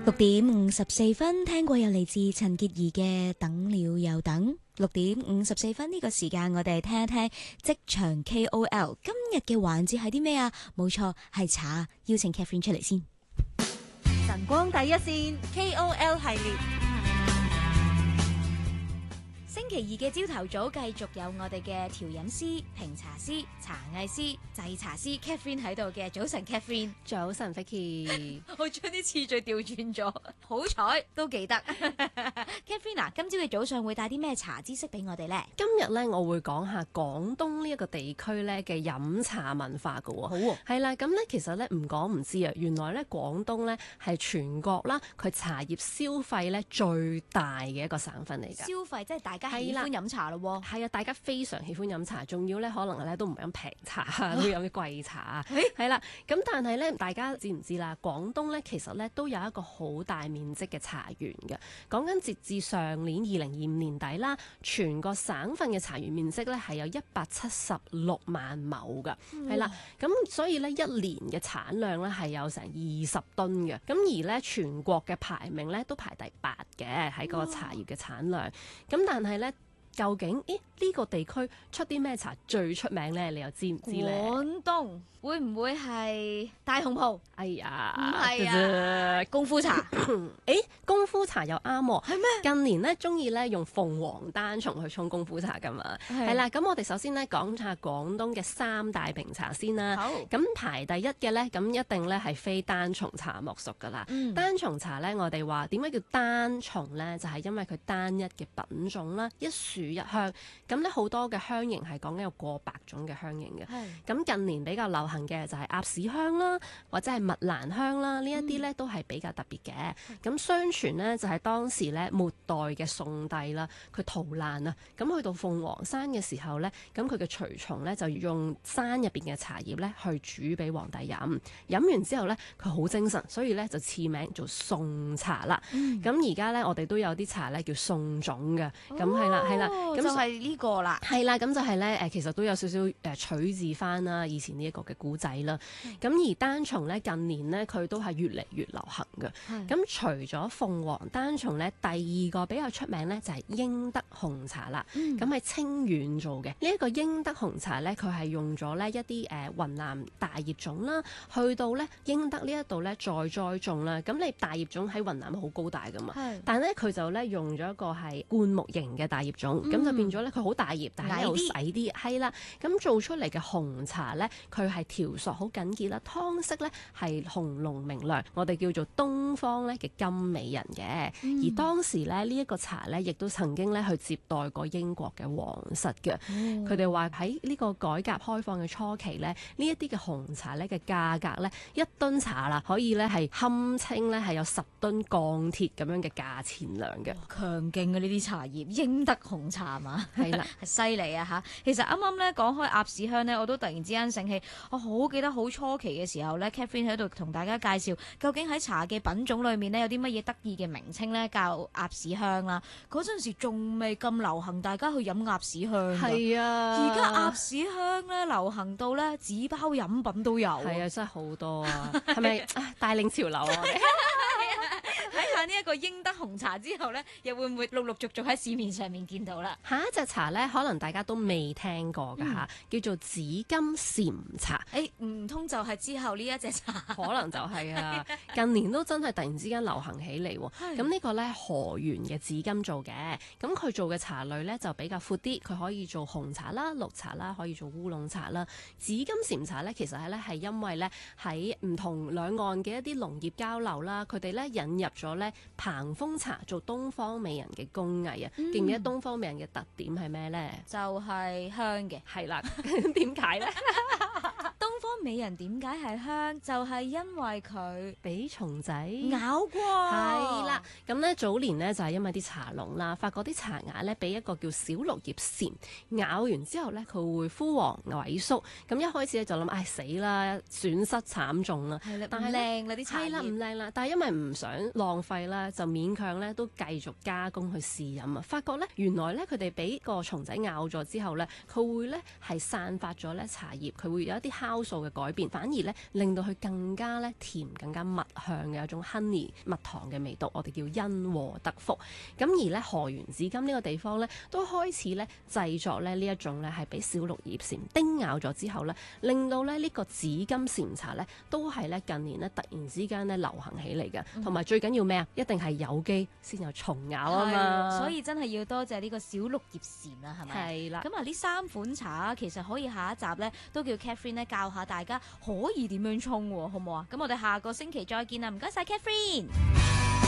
6:54，聽過有嚟自陳潔儀嘅《等了又等》。6:54呢個時間，我哋聽一聽職場 KOL。今日嘅環節係啲咩啊？冇錯，係茶。邀請 Catherine 出嚟先。 晨光第一線 KOL 系列。 星期二嘅朝頭早繼續有我哋嘅調飲師、評茶師、茶藝師、製茶師 Catherine 喺度嘅。早晨 Catherine。 早晨 Vicky。 我將啲次序調轉咗，好彩都記得。Catherine 啊，今朝嘅早上會帶啲咩茶知識俾我哋呢？ 今日咧我會講下廣東呢一個地區咧嘅飲茶文化㗎喎。 好喎。 係啦，咁咧其實咧唔講唔知啊，原來咧廣東咧係全國啦，佢茶葉消費咧最大嘅一個省份嚟㗎。 消費即係大家喜歡飲茶咯喎。 係啊，大家非常喜歡飲茶，仲要咧可能咧都唔係飲平茶，都飲啲貴茶。係啦，咁但係咧大家知唔知啦？廣東咧其實咧都有一個好大面積嘅茶園嘅。講緊截至上年2025年底啦，全個省份嘅茶園面積咧係有176萬畝㗎。係啦，咁所以咧一年嘅產量咧係有成20噸嘅。咁而咧全國嘅排名咧都排第8嘅喺個茶葉嘅產量。咁但係咧，究竟呢個地區出啲咩茶最出名咧？你又知唔知咧？ 廣東會唔會係大紅袍？ 哎呀， 唔係啊，功夫茶。 功夫茶又啱喎。 係咩？ 近年咧中意咧用鳳凰單叢去沖功夫茶噶嘛。係啦，咁我哋首先咧講下廣東嘅3大名茶先啦。 好。咁排第一嘅咧，咁一定咧係非單叢茶莫屬噶啦。單叢茶咧，我哋話點解叫單叢咧？就係因為佢單一嘅品種啦，一樹一香。咁咧好多嘅香型係講緊有過百種嘅香型嘅。咁近年比較流行嘅就係鴨屎香啦，或者係蜜蘭香啦，呢一啲咧都係比較特別嘅。咁相傳咧就係當時咧末代嘅宋帝啦，佢逃難啊，咁去到鳳凰山嘅時候咧，咁佢嘅隨從咧就用山入邊嘅茶葉咧去煮俾皇帝飲，飲完之後咧佢好精神，所以咧就賜名做宋茶啦。咁而家咧我哋都有啲茶咧叫宋種嘅，咁係啦，咁就係呢個啦。 係啦，咁就係咧其實都有少少取自翻啦以前呢一個嘅古仔啦。咁而單叢咧近年咧佢都係越嚟越流行嘅。咁除咗鳳凰單叢咧，第二個比較出名咧就係英德紅茶啦。咁係清遠做嘅呢一個英德紅茶咧，佢係用咗咧一啲雲南大葉種啦，去到咧英德呢一度咧再栽種啦。咁你大葉種喺雲南好高大噶嘛，但係咧佢就咧用咗一個係灌木型嘅大葉種，咁就變咗咧佢好大葉，但係又細啲。係啦，咁做出嚟嘅紅茶咧，佢係條索好緊結啦，湯色咧係紅濃明亮，我哋叫做東方咧嘅金美人嘅。而當時咧呢一個茶咧，亦都曾經咧去接待過英國嘅皇室嘅。佢哋話喺呢個改革開放嘅初期咧，呢一啲嘅紅茶咧嘅價格咧，1噸茶啦，可以咧係堪稱咧係有10噸鋼鐵咁樣嘅價錢量嘅。 強勁嘅呢啲茶葉，英德紅茶嘛， 係啦， 係犀利啊嚇！其實啱啱咧講開鴨屎香咧，我都突然之間醒起，我好記得好初期嘅時候咧 Catherine 喺度同大家介紹，究竟喺茶嘅品種裏面咧有啲乜嘢得意嘅名稱咧，叫鴨屎香啦。嗰陣時仲未咁流行，大家去飲鴨屎香。係啊，而家鴨屎香咧流行到咧紙包飲品都有。 係啊，真係好多啊！係咪帶領潮流啊？ 睇下呢一個英德紅茶之後咧，又會唔會陸陸續續喺市面上面見到啦？ 下一隻茶咧，可能大家都未聽過㗎嚇，叫做紫金禪茶。 唔通就係之後呢一隻茶？ 可能就係啊！近年都真係突然之間流行起嚟喎。咁呢個咧河源嘅紫金做嘅，咁佢做嘅茶類咧就比較闊啲，佢可以做紅茶啦、綠茶啦，可以做烏龍茶啦。紫金禪茶咧，其實係因為咧喺唔同兩岸嘅一啲農業交流啦，佢哋咧引入咗咧彭風茶做東方美人嘅工藝啊。記唔記得東方美人嘅特點係咩咧？ 就係香嘅。 係啦，點解咧？ 東方美人點解係香？就係因為佢俾蟲仔咬過。 係啦，咁咧早年咧就係因為啲茶農啦，發覺啲茶芽咧俾一個叫小綠葉蟬咬完之後咧，佢會枯黃萎縮。咁一開始咧就諗，死啦，損失慘重啦。 係啦， 但係靚啦啲茶葉。 係啦，唔靚啦。但係因為唔想浪費啦，就勉強咧都繼續加工去試飲啊。發覺咧原來咧佢哋俾個蟲仔咬咗之後咧，佢會咧係散發咗咧茶葉，佢會有一啲酵素度嘅改變，反而咧令到佢更加咧甜、更加蜜香嘅一種 honey 蜜糖嘅味道，我哋叫因禍得福。咁而咧河源紫金呢個地方咧，都開始咧製作咧呢一種咧係俾小綠葉蟬叮咬咗之後咧，令到咧呢個紫金蟬茶咧都係咧近年咧突然之間咧流行起嚟嘅，同埋最緊要咩啊？一定係有機先有蟲咬啊嘛， 所以真係要多謝呢個小綠葉蟬啦，係咪？ 係啦。 咁啊，呢3款茶其實可以下一集咧都叫 Catherine 咧教下大家可以點樣沖喎，好唔好啊？咁我哋下個星期再見啦，唔該晒 Catherine。